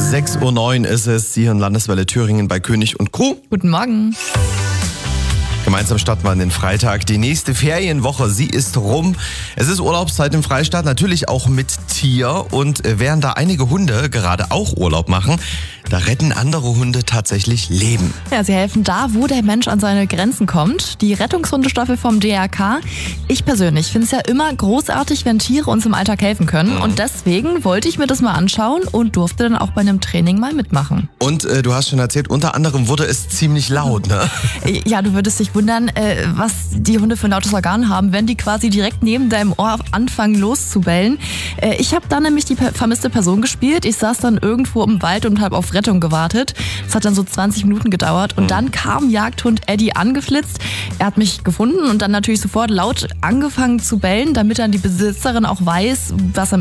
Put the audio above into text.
6:09 Uhr ist es, hier in Landeswelle Thüringen bei König und Crew. Guten Morgen. Gemeinsam starten wir in den Freitag. Die nächste Ferienwoche, sie ist rum. Es ist Urlaubszeit im Freistaat, natürlich auch mit Tier. Und während da einige Hunde gerade auch Urlaub machen, da retten andere Hunde tatsächlich Leben. Ja, sie helfen da, wo der Mensch an seine Grenzen kommt. Die Rettungshundestaffel vom DRK. Ich persönlich finde es ja immer großartig, wenn Tiere uns im Alltag helfen können. Und deswegen wollte ich mir das mal anschauen und durfte dann auch bei einem Training mal mitmachen. Und du hast schon erzählt, unter anderem wurde es ziemlich laut, ne? Ja, du würdest dich wundern, was die Hunde für ein lautes Organ haben, wenn die quasi direkt neben deinem Ohr anfangen loszubellen. Ich habe dann nämlich die vermisste Person gespielt. Ich saß dann irgendwo im Wald und habe auf Rettung gewartet. Das hat dann so 20 Minuten gedauert und dann kam Jagdhund Eddie angeflitzt. Er hat mich gefunden und dann natürlich sofort laut angefangen zu bellen, damit dann die Besitzerin auch weiß, was